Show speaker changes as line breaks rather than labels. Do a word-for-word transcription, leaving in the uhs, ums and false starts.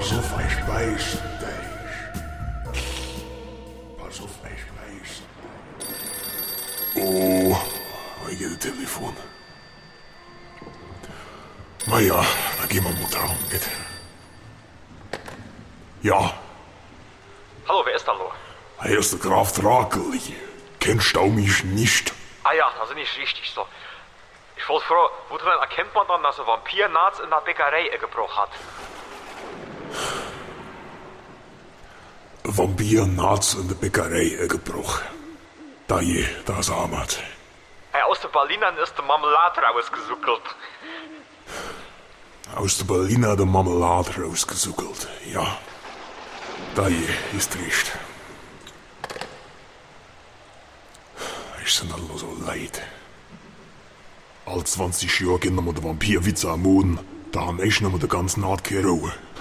Pass auf, ich beiß dich. Pass auf, ich beiß. Oh, ich gehe das Telefon. Na ja, dann gehen wir mal dran, geht. Ja.
Hallo, wer ist da lo?
Hier ist der Graf Drakeli. Kennst du mich nicht?
Ah ja, das ist nicht richtig so. Ich wollte fragen, woran erkennt man dann, dass ein Vampir nachts in der Bäckerei gebrochen hat?
Ein Vampir nachts in der Bäckerei gebrochen. Da je, da ist Ahmad.
Hey, aus den Berlinern ist der Marmelade rausgesuckelt.
Aus der Berliner der Marmelade rausgesuckelt, ja. Da je, ist recht. Ich bin alle so leid. All zwanzig Jahre gehen wir den Vampirwitz am Moden, da haben ich noch mal den ganzen Naht keine Ruhe.